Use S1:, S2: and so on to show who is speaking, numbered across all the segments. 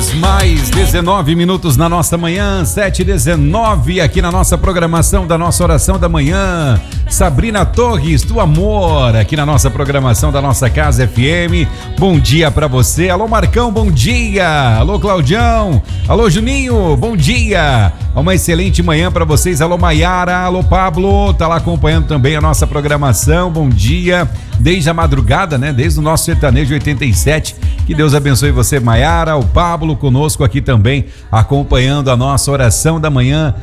S1: horas mais 19 minutos na nossa manhã, 7h19 aqui na nossa programação da nossa oração da manhã. Sabrina Torres, do amor, aqui na nossa programação da nossa Casa FM. Bom dia pra você. Alô Marcão, bom dia. Alô Claudião. Alô Juninho, bom dia. Uma excelente manhã pra vocês. Alô Maiara, alô Pablo, tá lá acompanhando também a nossa programação. Bom dia. Desde a madrugada, né? Desde o nosso sertanejo 87. Que Deus abençoe você, Maiara, o Pablo conosco aqui também, acompanhando a nossa oração da manhã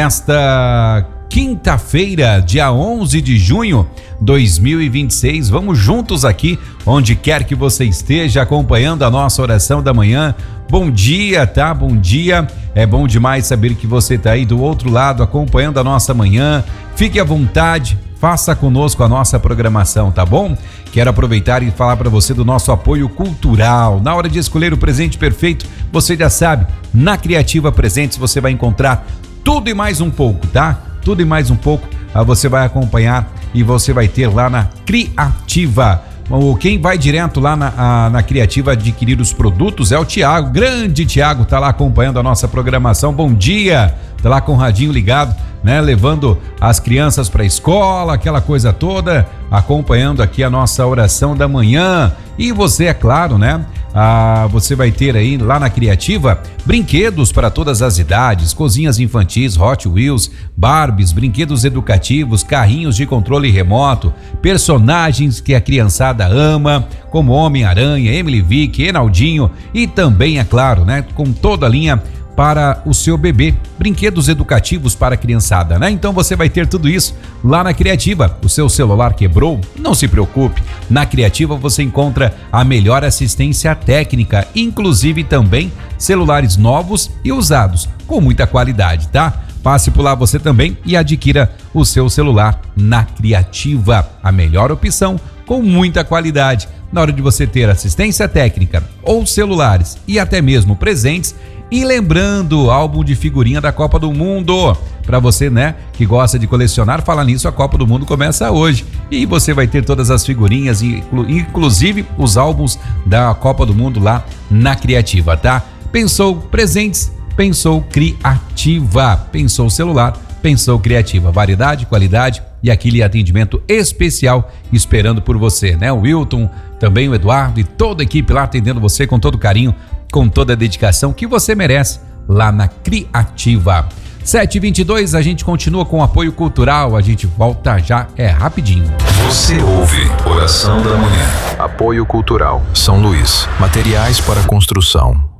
S1: nesta quinta-feira, dia 11 de junho de 2026. Vamos juntos aqui, onde quer que você esteja, acompanhando a nossa oração da manhã. Bom dia, tá? Bom dia. É bom demais saber que você tá aí do outro lado, acompanhando a nossa manhã. Fique à vontade. Faça conosco a nossa programação, tá bom? Quero aproveitar e falar para você do nosso apoio cultural. Na hora de escolher o presente perfeito, você já sabe, na Criativa Presentes você vai encontrar tudo e mais um pouco, tá? Tudo e mais um pouco você vai acompanhar e você vai ter lá na Criativa. Quem vai direto lá na Criativa adquirir os produtos é o Tiago, grande Tiago, tá lá acompanhando a nossa programação. Bom dia, tá lá com o radinho ligado, né? Levando as crianças para a escola, aquela coisa toda, acompanhando aqui a nossa oração da manhã. E você, é claro, né? Você vai ter aí lá na Criativa brinquedos para todas as idades, cozinhas infantis, Hot Wheels, Barbies, brinquedos educativos, carrinhos de controle remoto, personagens que a criançada ama, como Homem-Aranha, Emily Vick, Enaldinho e também, é claro, né, com toda a linha para o seu bebê, brinquedos educativos para a criançada, né? Então você vai ter tudo isso lá na Criativa. O seu celular quebrou? Não se preocupe. Na Criativa você encontra a melhor assistência técnica, inclusive também celulares novos e usados, com muita qualidade, tá? Passe por lá você também e adquira o seu celular na Criativa. A melhor opção com muita qualidade. Na hora de você ter assistência técnica ou celulares e até mesmo presentes. E lembrando, álbum de figurinha da Copa do Mundo. Para você, né, que gosta de colecionar, falar nisso, a Copa do Mundo começa hoje. E você vai ter todas as figurinhas, inclusive os álbuns da Copa do Mundo lá na Criativa, tá? Pensou presentes, pensou Criativa. Pensou celular, pensou Criativa. Variedade, qualidade e aquele atendimento especial esperando por você, né? O Wilton, também o Eduardo e toda a equipe lá atendendo você com todo carinho, com toda a dedicação que você merece lá na Criativa. 7h22, a gente continua com apoio cultural, a gente volta já, rapidinho.
S2: Você ouve Oração da Manhã. Apoio Cultural São Luís, materiais para construção.